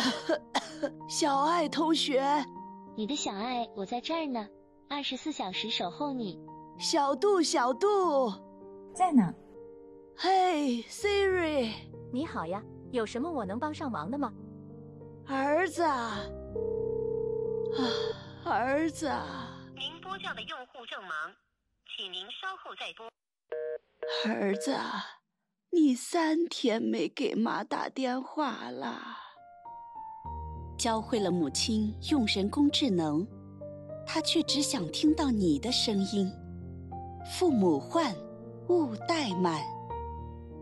小爱同学， 你的小爱，我在这儿呢，24小时守候你。 小杜，小杜， 在呢。 嘿 ，Siri， 你好呀，有什么我能帮上忙的吗？ 儿子啊，儿子啊， 您拨叫的用户正忙，请您稍后再拨。 儿子啊，你3天没给妈打电话了。 教会了母亲用人工智能，她却只想听到你的声音。父母唤，勿怠慢。